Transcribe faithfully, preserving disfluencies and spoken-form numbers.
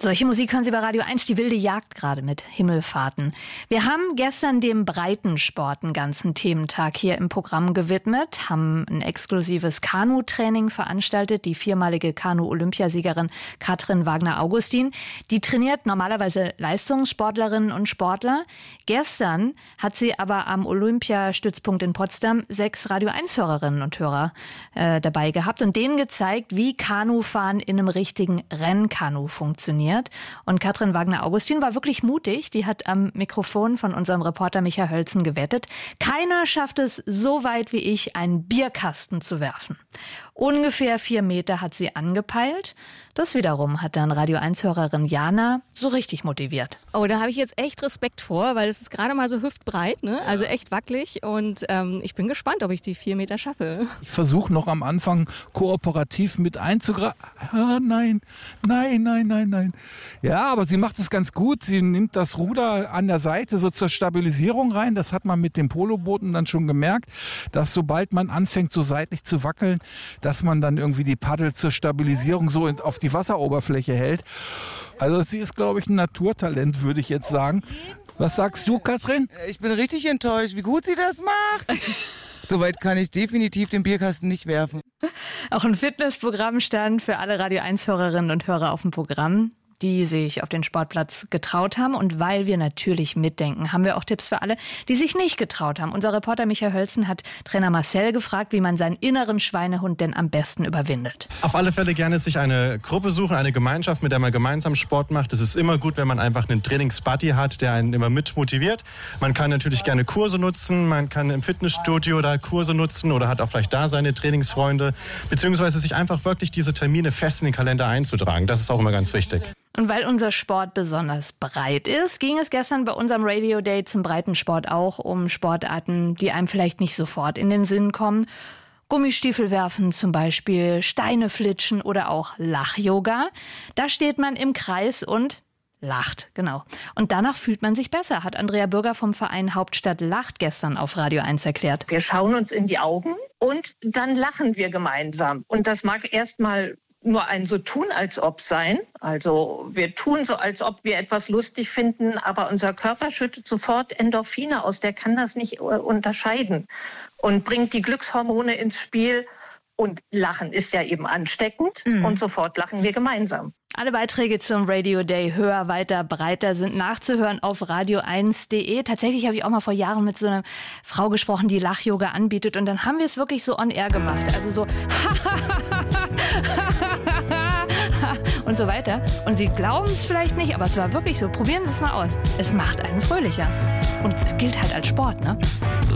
Solche Musik hören Sie bei Radio eins, die wilde Jagd gerade mit Himmelfahrten. Wir haben gestern dem Breitensport einen ganzen Thementag hier im Programm gewidmet, haben ein exklusives Kanu-Training veranstaltet. Die viermalige Kanu-Olympiasiegerin Katrin Wagner-Augustin, die trainiert normalerweise Leistungssportlerinnen und Sportler. Gestern hat sie aber am Olympiastützpunkt in Potsdam sechs Radio eins-Hörerinnen und Hörer äh, dabei gehabt und denen gezeigt, wie Kanufahren in einem richtigen Rennkanu funktioniert. Und Katrin Wagner-Augustin war wirklich mutig. Die hat am Mikrofon von unserem Reporter Micha Hölzen gewettet. Keiner schafft es so weit wie ich, einen Bierkasten zu werfen. Ungefähr vier Meter hat sie angepeilt. Das wiederum hat dann Radio eins-Hörerin Jana so richtig motiviert. Oh, da habe ich jetzt echt Respekt vor, weil es ist gerade mal so hüftbreit, ne? Also echt wackelig. Und ähm, ich bin gespannt, ob ich die vier Meter schaffe. Ich versuche noch am Anfang kooperativ mit einzugreifen. Ah, nein, nein, nein, nein, nein. Ja, aber sie macht es ganz gut. Sie nimmt das Ruder an der Seite so zur Stabilisierung rein. Das hat man mit den Polobooten dann schon gemerkt, dass sobald man anfängt so seitlich zu wackeln, dass man dann irgendwie die Paddel zur Stabilisierung so auf die Wasseroberfläche hält. Also sie ist, glaube ich, ein Naturtalent, würde ich jetzt sagen. Was sagst du, Katrin? Ich bin richtig enttäuscht, wie gut sie das macht. Soweit kann ich definitiv den Bierkasten nicht werfen. Auch ein Fitnessprogramm stand für alle Radio eins-Hörerinnen und Hörer auf dem Programm, die sich auf den Sportplatz getraut haben. Und weil wir natürlich mitdenken, haben wir auch Tipps für alle, die sich nicht getraut haben. Unser Reporter Micha Hölzen hat Trainer Marcel gefragt, wie man seinen inneren Schweinehund denn am besten überwindet. Auf alle Fälle gerne sich eine Gruppe suchen, eine Gemeinschaft, mit der man gemeinsam Sport macht. Es ist immer gut, wenn man einfach einen Trainingsbuddy hat, der einen immer mit motiviert. Man kann natürlich gerne Kurse nutzen, man kann im Fitnessstudio da Kurse nutzen oder hat auch vielleicht da seine Trainingsfreunde, beziehungsweise sich einfach wirklich diese Termine fest in den Kalender einzutragen. Das ist auch immer ganz wichtig. Und weil unser Sport besonders breit ist, ging es gestern bei unserem Radio Day zum Breitensport auch um Sportarten, die einem vielleicht nicht sofort in den Sinn kommen. Gummistiefel werfen zum Beispiel, Steine flitschen oder auch Lach-Yoga. Da steht man im Kreis und lacht, genau. Und danach fühlt man sich besser, hat Andrea Bürger vom Verein Hauptstadt Lacht gestern auf Radio eins erklärt. Wir schauen uns in die Augen und dann lachen wir gemeinsam. Und das mag erstmal nur ein so tun, als ob sein. Also wir tun so, als ob wir etwas lustig finden, aber unser Körper schüttet sofort Endorphine aus. Der kann das nicht unterscheiden und bringt die Glückshormone ins Spiel. Und Lachen ist ja eben ansteckend mhm. und sofort lachen wir gemeinsam. Alle Beiträge zum Radio Day Höher, Weiter, Breiter sind nachzuhören auf radio eins punkt de. Tatsächlich habe ich auch mal vor Jahren mit so einer Frau gesprochen, die Lach-Yoga anbietet. Und dann haben wir es wirklich so on air gemacht. Also so und so weiter. Und Sie glauben es vielleicht nicht, aber es war wirklich so. Probieren Sie es mal aus. Es macht einen fröhlicher. Und es gilt halt als Sport, ne?